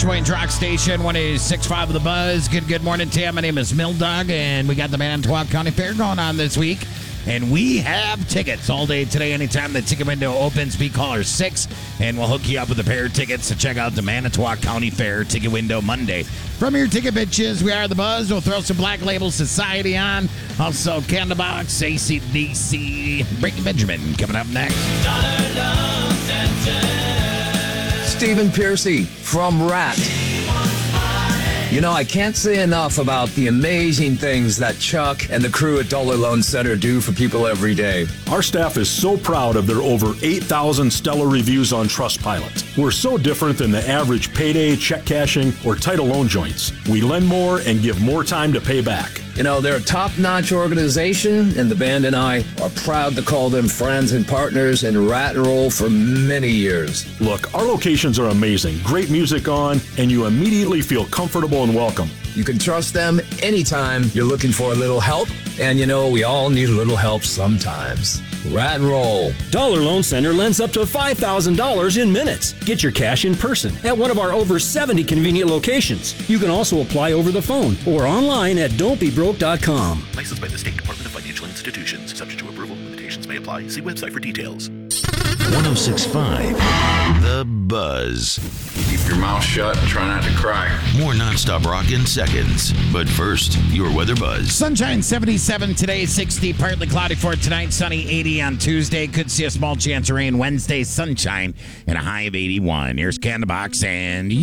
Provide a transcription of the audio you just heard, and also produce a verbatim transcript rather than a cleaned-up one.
Wayne's Rock Station, one oh six point five of The Buzz. Good, good morning, Tim. My name is Mill Dog, and we got the Manitowoc County Fair going on this week. And we have tickets all day today. Anytime the ticket window opens, be caller six, and we'll hook you up with a pair of tickets to check out the Manitowoc County Fair ticket window Monday. From your ticket bitches, we are The Buzz. We'll throw some Black Label Society on. Also, Candlebox, A C D C, Breaking Benjamin coming up next. Stephen Piercy from Rat. You know, I can't say enough about the amazing things that Chuck and the crew at Dollar Loan Center do for people every day. Our staff is so proud of their over eight thousand stellar reviews on Trustpilot. We're so different than the average payday, check cashing, or title loan joints. We lend more and give more time to pay back. You know, they're a top-notch organization, and the band and I are proud to call them friends and partners in Rat and Roll for many years. Look, our locations are amazing. Great music on, and you immediately feel comfortable and welcome. You can trust them anytime you're looking for a little help, and you know, we all need a little help sometimes. Rat and Roll. Dollar Loan Center lends up to five thousand dollars in minutes. Get your cash in person at one of our over seventy convenient locations. You can also apply over the phone or online at don't be broke dot com. Licensed by the State Department of Financial Institutions. Subject to approval. Limitations may apply. See website for details. one oh six point five The Buzz. Keep your mouth shut and try not to cry. More nonstop rock in seconds. But first, your weather buzz. Sunshine seventy-seven today, sixty, partly cloudy for tonight, sunny eighty on Tuesday. Could see a small chance of rain Wednesday, sunshine, and a high of eighty-one. Here's Candlebox and